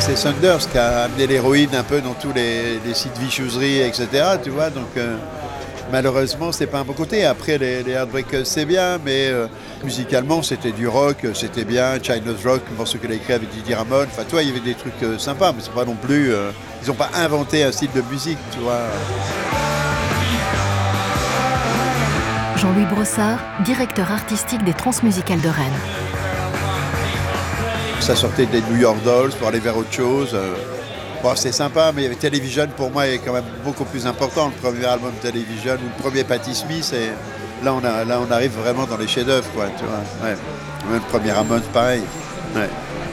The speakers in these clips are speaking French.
c'est Thunders qui a amené l'héroïne un peu dans tous les sites vicieusseries, etc. Tu vois, donc malheureusement, c'est pas un bon côté. Après, les Heartbreakers, c'est bien, mais musicalement, c'était du rock, c'était bien. Child's Rock, le morceau qu'elle a écrit avec Didi Ramone. Enfin, toi, il y avait des trucs sympas, mais c'est pas non plus. Ils n'ont pas inventé un style de musique, tu vois. Jean-Louis Brossard, directeur artistique des Transmusicales de Rennes. Ça sortait des New York Dolls pour aller vers autre chose. Bon, c'est sympa, mais il y avait Television, pour moi, est quand même beaucoup plus important. Le premier album Television ou le premier Patti Smith, et là, on arrive vraiment dans les chefs-d'œuvre, quoi, tu vois. Ouais. Même le premier Ramones, pareil. Ouais.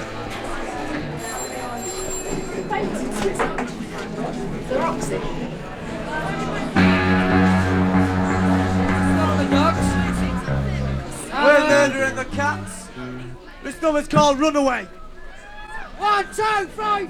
This number's called Runaway. 1, 2, 3.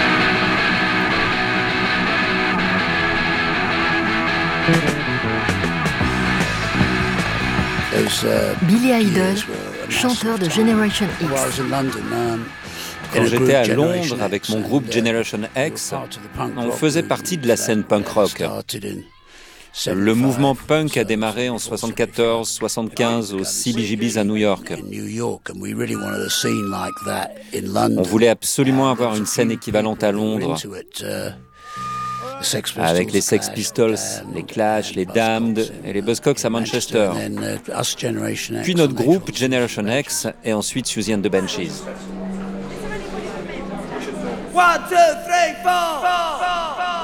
Billy Idol, chanteur de Generation X. Quand j'étais à Londres avec mon groupe Generation X, on faisait partie de la scène punk rock. Le mouvement punk a démarré en 74-75 aux CBGBs à New York. On voulait absolument avoir une scène équivalente à Londres, avec les Sex Pistols, les Clash, les Damned et les Buzzcocks à Manchester. Puis notre groupe Generation X et ensuite Susie and the Banshees. 1, 2, 3, 4.